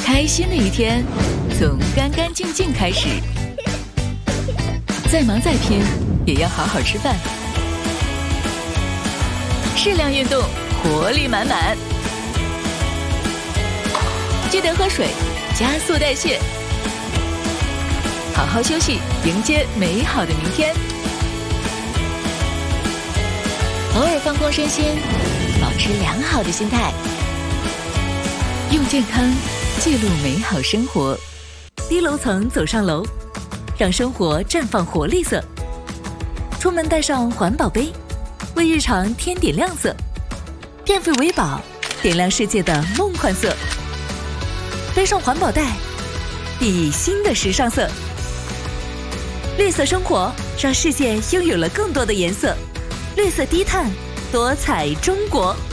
开心的一天从干干净净开始，再忙再拼也要好好吃饭，适量运动，活力满满。记得喝水，加速代谢，好好休息，迎接美好的明天。偶尔放空身心，保持良好的心态，用健康记录美好生活。低楼层走上楼，让生活绽放活力色。出门带上环保杯，为日常添点亮色。电费为宝，点亮世界的梦幻色。背上环保袋，熠熠新的时尚色。绿色生活，让世界拥有了更多的颜色。绿色低碳，多彩中国。